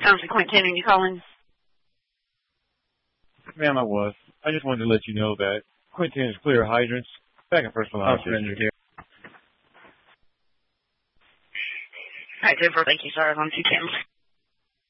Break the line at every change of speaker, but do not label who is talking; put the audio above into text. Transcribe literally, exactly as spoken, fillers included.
Thompson Quinton, are you calling?
Ma'am, I was. I just wanted to let you know that Quinton is clear hydrants. Back in personal line.
All
right, Jennifer, thank you, sir. On two ten.